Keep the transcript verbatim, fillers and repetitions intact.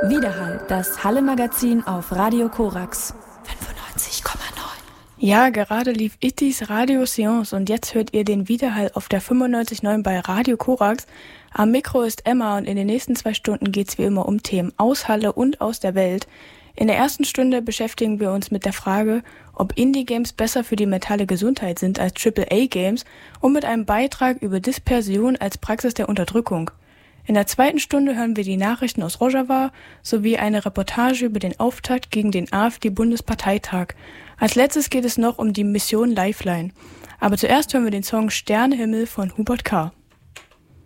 Widerhall, das Halle-Magazin auf Radio Korax. fünfundneunzig Komma neun. Ja, gerade lief Itis Radio Seance und jetzt hört ihr den Widerhall auf der fünfundneunzig Komma neun bei Radio Korax. Am Mikro ist Emma und in den nächsten zwei Stunden geht's wie immer um Themen aus Halle und aus der Welt. In der ersten Stunde beschäftigen wir uns mit der Frage, ob Indie-Games besser für die mentale Gesundheit sind als Triple A Games und mit einem Beitrag über Dispersion als Praxis der Unterdrückung. In der zweiten Stunde hören wir die Nachrichten aus Rojava sowie eine Reportage über den Auftakt gegen den AfD-Bundesparteitag. Als letztes geht es noch um die Mission Lifeline. Aber zuerst hören wir den Song Sternehimmel von Hubert K.